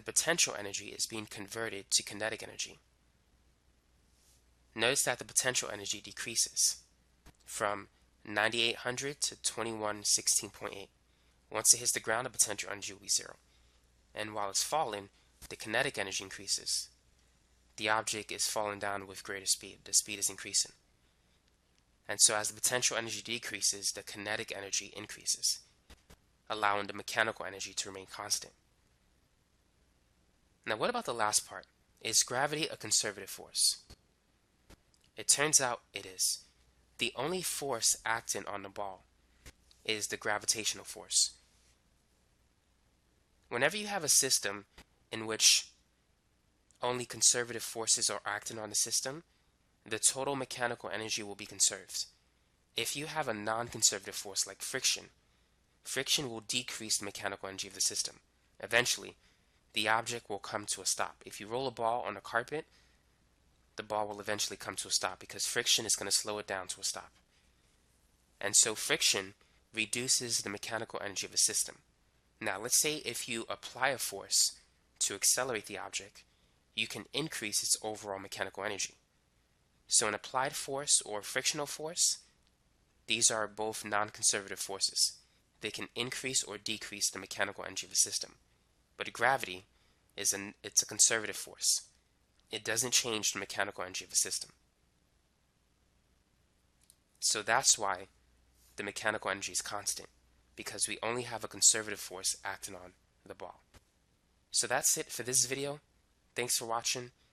potential energy is being converted to kinetic energy. Notice that the potential energy decreases from 9800 to 2116.8. Once it hits the ground, the potential energy will be zero. And while it's falling, the kinetic energy increases. The object is falling down with greater speed. The speed is increasing. And so as the potential energy decreases, the kinetic energy increases, allowing the mechanical energy to remain constant. Now, what about the last part? Is gravity a conservative force? It turns out it is. The only force acting on the ball is the gravitational force. Whenever you have a system in which only conservative forces are acting on the system, the total mechanical energy will be conserved. If you have a non-conservative force like friction, friction will decrease the mechanical energy of the system. Eventually, the object will come to a stop. If you roll a ball on a carpet, the ball will eventually come to a stop because friction is going to slow it down to a stop. And so friction reduces the mechanical energy of a system. Now, let's say if you apply a force to accelerate the object, you can increase its overall mechanical energy. So an applied force or frictional force, these are both non-conservative forces. They can increase or decrease the mechanical energy of a system. But gravity it's a conservative force. It doesn't change the mechanical energy of a system. So that's why the mechanical energy is constant, because we only have a conservative force acting on the ball. So that's it for this video. Thanks for watching.